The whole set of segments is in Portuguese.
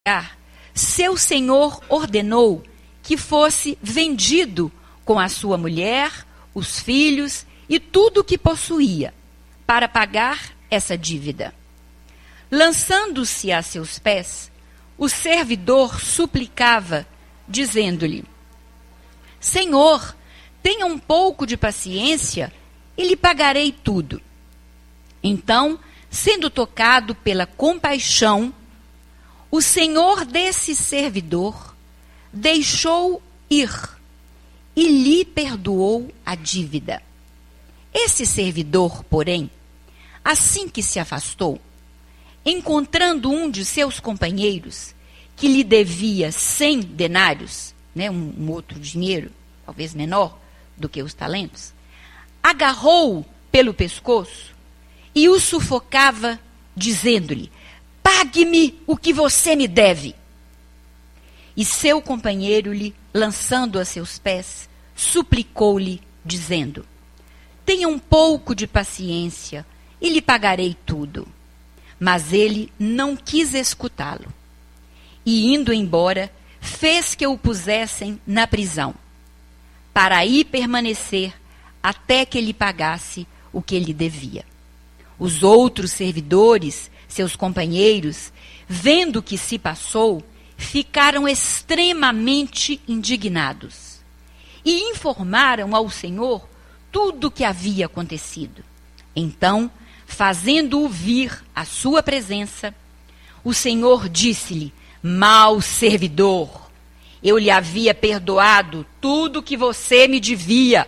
seu senhor ordenou que fosse vendido com a sua mulher, os filhos e tudo o que possuía, para pagar essa dívida. Lançando-se a seus pés, o servidor suplicava, dizendo-lhe: Senhor, tenha um pouco de paciência e lhe pagarei tudo. Então, sendo tocado pela compaixão, o senhor desse servidor deixou ir e lhe perdoou a dívida. Esse servidor, porém, assim que se afastou, encontrando um de seus companheiros que lhe devia 100 denários, um outro dinheiro, talvez menor do que os talentos, agarrou-o pelo pescoço e o sufocava, dizendo-lhe: pague-me o que você me deve. E seu companheiro-lhe, lançando a seus pés, suplicou-lhe, dizendo: tenha um pouco de paciência e lhe pagarei tudo. Mas ele não quis escutá-lo. E indo embora, fez que o pusessem na prisão, para aí permanecer até que ele pagasse o que lhe devia. Os outros servidores, seus companheiros, vendo o que se passou, ficaram extremamente indignados e informaram ao Senhor tudo o que havia acontecido. Então, fazendo-o vir à sua presença, o Senhor disse-lhe: mau servidor, eu lhe havia perdoado tudo o que você me devia,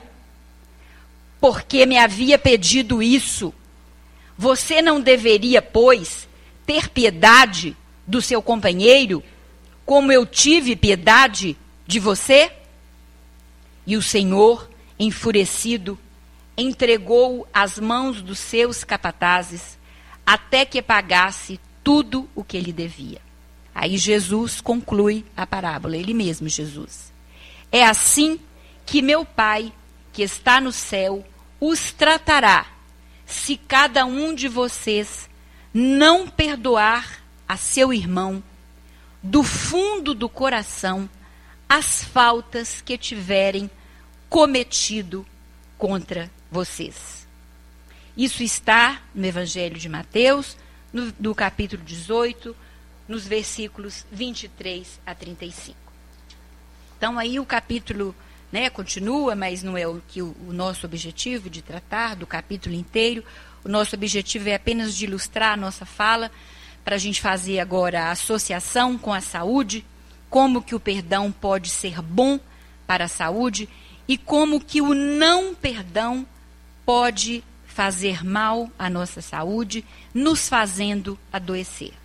porque me havia pedido isso. Você não deveria, pois, ter piedade do seu companheiro, como eu tive piedade de você? E o Senhor, enfurecido, entregou-o às mãos dos seus capatazes, até que pagasse tudo o que lhe devia. Aí Jesus conclui a parábola, ele mesmo, Jesus. É assim que meu Pai, que está no céu, os tratará, se cada um de vocês não perdoar a seu irmão, do fundo do coração, as faltas que tiverem cometido contra vocês. Isso está no Evangelho de Mateus, no capítulo 18, nos versículos 23 a 35. Então aí o capítulo continua, mas não é o nosso objetivo de tratar do capítulo inteiro. O nosso objetivo é apenas de ilustrar a nossa fala, para a gente fazer agora a associação com a saúde, como que o perdão pode ser bom para a saúde e como que o não perdão pode fazer mal à nossa saúde, nos fazendo adoecer.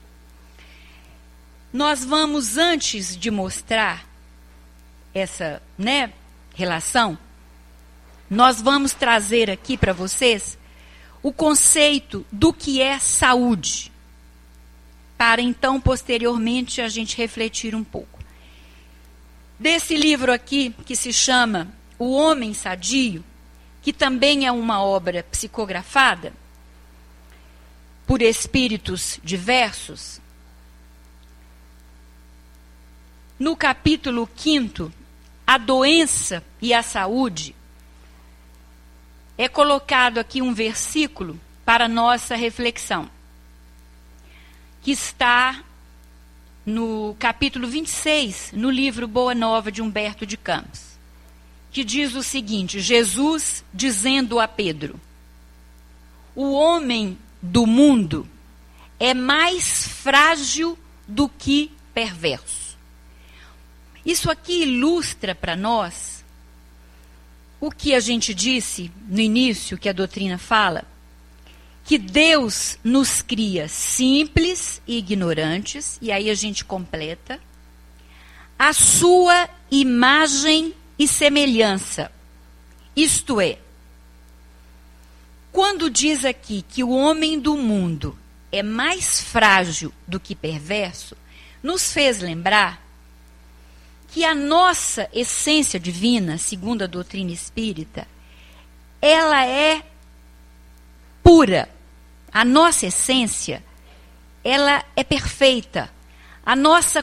Nós vamos, antes de mostrar essa relação, nós vamos trazer aqui para vocês o conceito do que é saúde, para então, posteriormente, a gente refletir um pouco. Desse livro aqui, que se chama O Homem Sadio, que também é uma obra psicografada por espíritos diversos, no capítulo 5, a doença e a saúde, é colocado aqui um versículo para nossa reflexão, que está no capítulo 26, no livro Boa Nova de Humberto de Campos, que diz o seguinte: Jesus dizendo a Pedro: o homem do mundo é mais frágil do que perverso. Isso aqui ilustra para nós o que a gente disse no início, que a doutrina fala, que Deus nos cria simples e ignorantes, e aí a gente completa, a sua imagem e semelhança. Isto é, quando diz aqui que o homem do mundo é mais frágil do que perverso, nos fez lembrar que a nossa essência divina, segundo a doutrina espírita, ela é pura. A nossa essência, ela é perfeita. A nossa